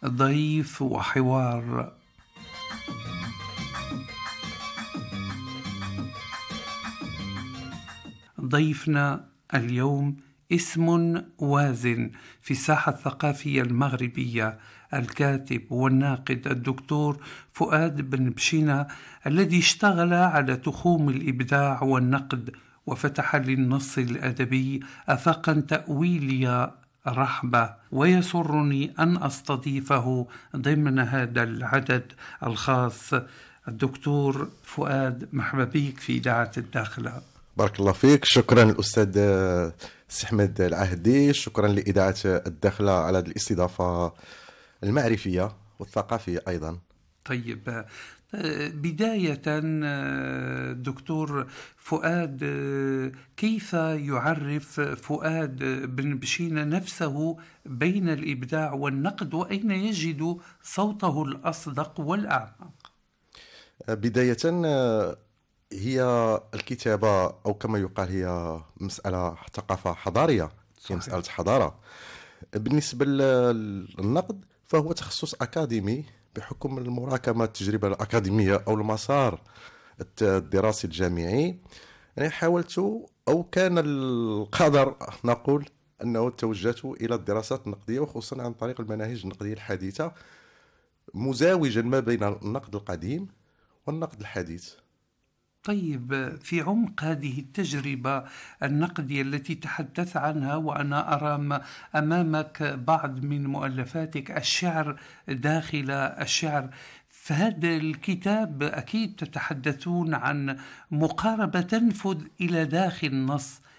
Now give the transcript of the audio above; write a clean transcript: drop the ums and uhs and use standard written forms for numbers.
ضيف وحوار. ضيفنا اليوم اسم وازن في الساحة الثقافية المغربية، الكاتب والناقد الدكتور فؤاد بن بشينة، الذي اشتغل على تخوم الإبداع والنقد وفتح للنص الأدبي آفاقا تأويلية رحبة. ويسرني أن أستضيفه ضمن هذا العدد الخاص. الدكتور فؤاد، مرحبا بك في إذاعة الداخلة. بارك الله فيك. شكرا الأستاذ سي أحمد العهدي، شكرا لإذاعة الداخلة على هذه الاستضافة المعرفية والثقافية أيضا. طيب، بداية دكتور فؤاد، كيف يعرف فؤاد بن بشينة نفسه بين الإبداع والنقد، وأين يجد صوته الأصدق والأعمق؟ بداية هي الكتابة أو كما يقال هي مسألة ثقافة حضارية، هي مسألة حضارة. بالنسبة للنقد فهو تخصص أكاديمي بحكم المراكمة التجربة الأكاديمية أو المسار الدراسي الجامعي. يعني حاولت أو كان القدر نقول أنه توجهت إلى الدراسات النقدية، وخصوصا عن طريق المناهج النقدية الحديثة، مزاوجا ما بين النقد القديم والنقد الحديث. طيب، في عمق هذه التجربة النقدية التي تحدث عنها، وأنا أرى أمامك بعض من مؤلفاتك، الشعر داخل الشعر، فهذا الكتاب أكيد تتحدثون عن مقاربة تنفذ إلى داخل النص.